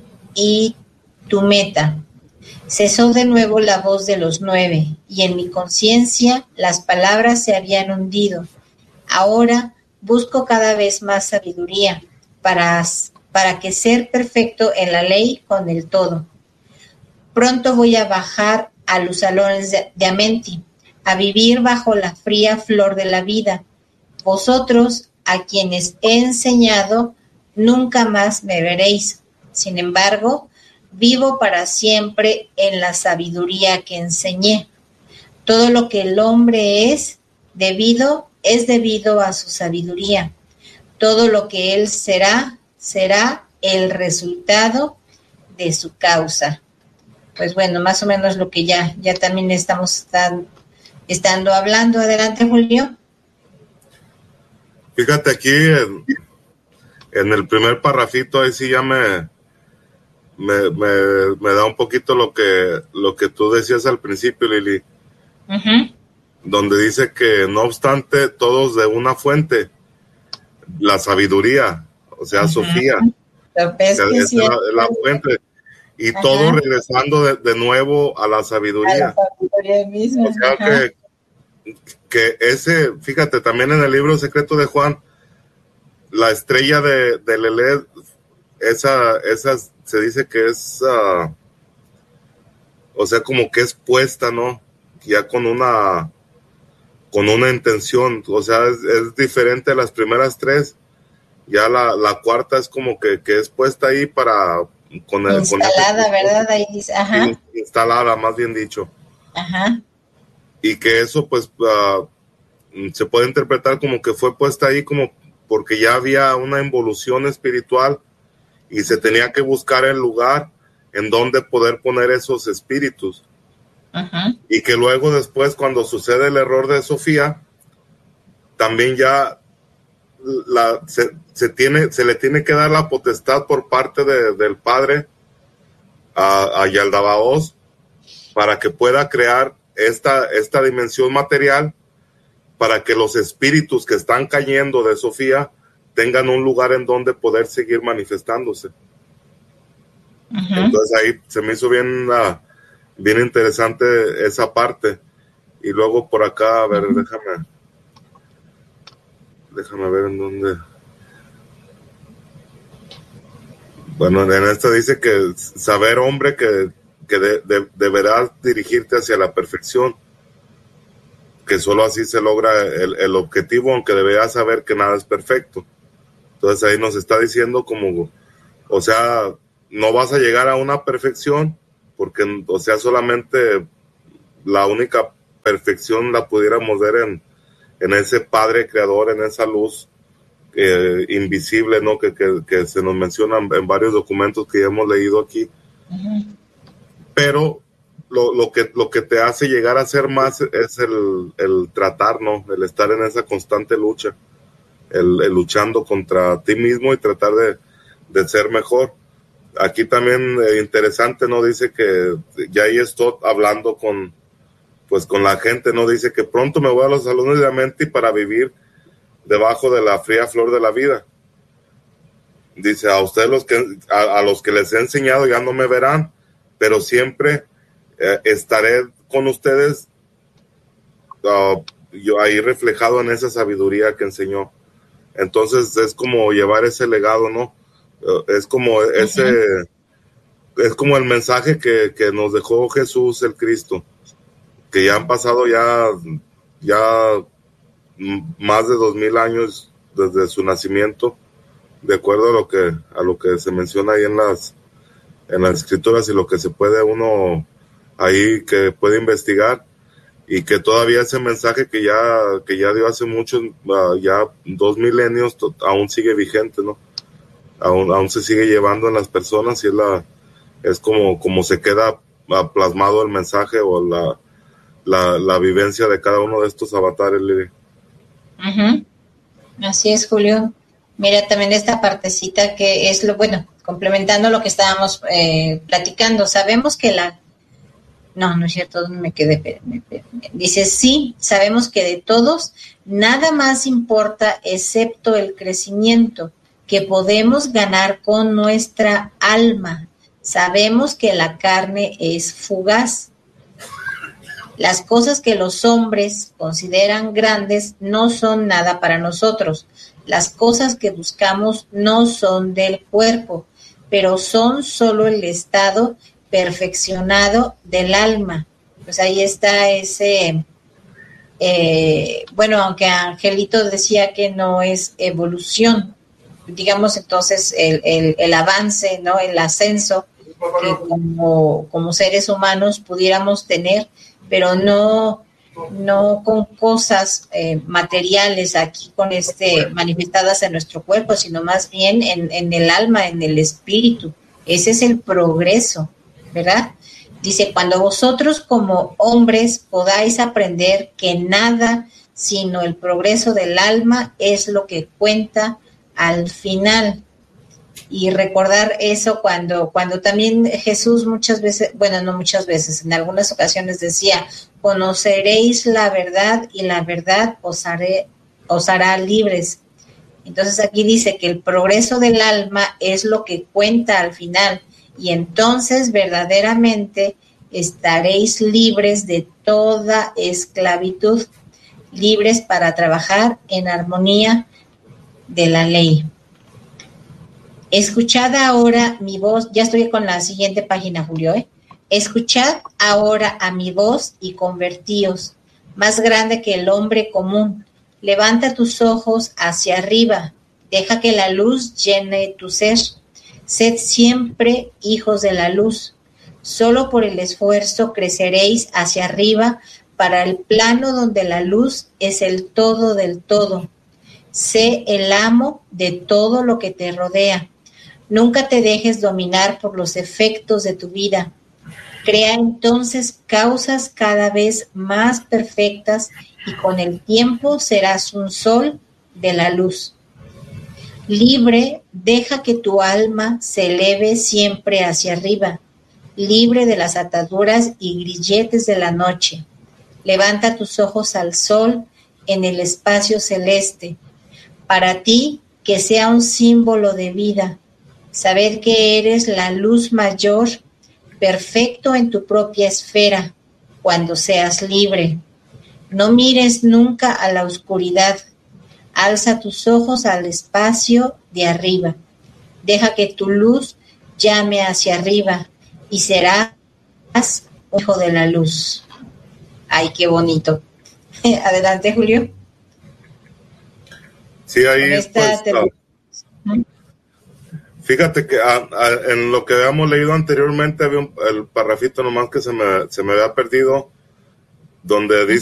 y tu meta. Cesó de nuevo la voz de los nueve, y en mi conciencia las palabras se habían hundido. Ahora busco cada vez más sabiduría para para que ser perfecto en la ley con el todo. Pronto voy a bajar a los salones de, de Amenti, a vivir bajo la fría flor de la vida. Vosotros, a quienes he enseñado, nunca más me veréis. Sin embargo, vivo para siempre en la sabiduría que enseñé. Todo lo que el hombre es debido, es debido a su sabiduría. Todo lo que él será, será el resultado de su causa. Pues bueno, más o menos lo que ya, ya también estamos están, estando hablando. Adelante, Julio. Fíjate aquí en, en el primer parrafito, ahí sí ya me, me, me, me da un poquito lo que, lo que tú decías al principio, Lili. Uh-huh. Donde dice que no obstante todos de una fuente, la sabiduría, o sea, uh-huh. Sofía, o sea, es la, la fuente, y uh-huh. todo regresando de, de nuevo a la sabiduría. A la sabiduría misma. O sea uh-huh. que, que ese, fíjate, también en el libro secreto de Juan, la estrella de, de Lelé, esa, esa se dice que es, uh, o sea, como que es puesta, ¿no? Ya con una, con una intención, o sea, es, es diferente a las primeras tres. Ya la, la cuarta es como que, que es puesta ahí para... Con el, instalada, con ¿verdad? Ahí dice, ajá. Instalada, más bien dicho. Ajá. Y que eso, pues, uh, se puede interpretar como que fue puesta ahí como porque ya había una involución espiritual y se tenía que buscar el lugar en donde poder poner esos espíritus. Ajá. Y que luego después, cuando sucede el error de Sofía, también ya... La, se, se, tiene, se le tiene que dar la potestad por parte de, del Padre a, a Yaldabaoth para que pueda crear esta, esta dimensión material para que los espíritus que están cayendo de Sofía tengan un lugar en donde poder seguir manifestándose. Uh-huh. Entonces ahí se me hizo bien, uh, bien interesante esa parte. Y luego por acá, a ver, uh-huh. déjame Déjame ver en dónde. Bueno, en esta dice que saber, hombre, que, que de, de, deberás dirigirte hacia la perfección, que solo así se logra el, el objetivo, aunque deberás saber que nada es perfecto. Entonces ahí nos está diciendo como, o sea, no vas a llegar a una perfección, porque, o sea, solamente la única perfección la pudiéramos ver en, en ese Padre Creador, en esa luz eh, invisible, ¿no? Que, que, que se nos menciona en varios documentos que ya hemos leído aquí. Uh-huh. Pero lo, lo, que, lo que te hace llegar a ser más es el, el tratar, ¿no? El estar en esa constante lucha, el, el luchando contra ti mismo y tratar de, de ser mejor. Aquí también eh, interesante, ¿no? Dice que ya ahí estoy hablando con, pues con la gente, ¿no? Dice que pronto me voy a los salones de Amenti para vivir debajo de la fría flor de la vida. Dice, a ustedes los que, a, a los que les he enseñado ya no me verán, pero siempre eh, estaré con ustedes, uh, yo ahí reflejado en esa sabiduría que enseñó. Entonces es como llevar ese legado, ¿no? Uh, es como uh-huh. ese, es como el mensaje que, que nos dejó Jesús el Cristo, que ya han pasado ya, ya más de dos mil años desde su nacimiento, de acuerdo a lo que a lo que se menciona ahí en las en las escrituras y lo que se puede uno ahí que puede investigar, y que todavía ese mensaje que ya que ya dio hace muchos uh, ya dos milenios to- aún sigue vigente, ¿no? Aún aún se sigue llevando en las personas, y es la es como como se queda uh, plasmado el mensaje o la la la vivencia de cada uno de estos avatares, Lili. Uh-huh. Así es, Julio. Mira también esta partecita que es lo bueno, complementando lo que estábamos eh, platicando. Sabemos que la no, no es cierto, me quedé. Me, me, me, dice, sí, sabemos que de todos nada más importa excepto el crecimiento que podemos ganar con nuestra alma. Sabemos que la carne es fugaz. Las cosas que los hombres consideran grandes no son nada para nosotros. Las cosas que buscamos no son del cuerpo, pero son solo el estado perfeccionado del alma. Pues ahí está ese, eh, bueno, aunque Angelito decía que no es evolución, digamos entonces el, el, el avance, ¿no? El ascenso que como, como seres humanos pudiéramos tener, pero no, no con cosas eh, materiales aquí con este manifestadas en nuestro cuerpo, sino más bien en, en el alma, en el espíritu. Ese es el progreso, ¿verdad? Dice, cuando vosotros como hombres podáis aprender que nada sino el progreso del alma es lo que cuenta al final. Y recordar eso cuando, cuando también Jesús muchas veces, bueno, no muchas veces, en algunas ocasiones decía, conoceréis la verdad y la verdad os, haré, os hará libres. Entonces aquí dice que el progreso del alma es lo que cuenta al final, y entonces verdaderamente estaréis libres de toda esclavitud, libres para trabajar en armonía de la ley. Escuchad ahora mi voz, ya estoy con la siguiente página, Julio, ¿eh? Escuchad ahora a mi voz y convertíos, más grande que el hombre común. Levanta tus ojos hacia arriba, deja que la luz llene tu ser. Sed siempre hijos de la luz. Solo por el esfuerzo creceréis hacia arriba para el plano donde la luz es el todo del todo. Sé el amo de todo lo que te rodea. Nunca te dejes dominar por los efectos de tu vida. Crea entonces causas cada vez más perfectas y con el tiempo serás un sol de la luz. Libre, deja que tu alma se eleve siempre hacia arriba, libre de las ataduras y grilletes de la noche. Levanta tus ojos al sol en el espacio celeste. Para ti, que sea un símbolo de vida. Saber que eres la luz mayor, perfecto en tu propia esfera, cuando seas libre. No mires nunca a la oscuridad. Alza tus ojos al espacio de arriba. Deja que tu luz llame hacia arriba y serás un hijo de la luz. Ay, qué bonito. Adelante, Julio. Sí, ahí pues, fíjate que a, a, en lo que habíamos leído anteriormente había un, el parrafito nomás que se me, se me había perdido, donde dice